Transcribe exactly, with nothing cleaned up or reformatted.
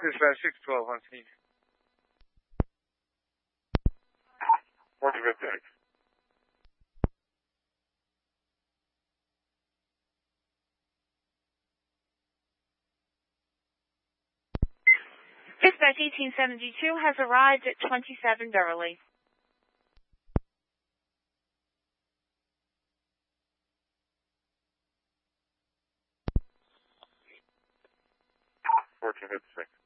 Dispatch six twelve on scene. fourteen fifty-six. Dispatch eighteen seventy-two has arrived at twenty-seven Beverly. fourteen fifty-six.